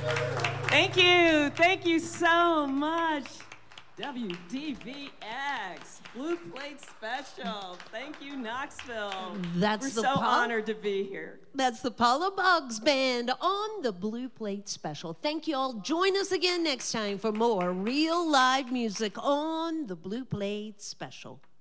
Thank you. Thank you so much. WDVX, Blue Plate Special. Thank you, Knoxville. We're so honored to be here. That's the Paula Boggs Band on the Blue Plate Special. Thank you all. Join us again next time for more real live music on the Blue Plate Special.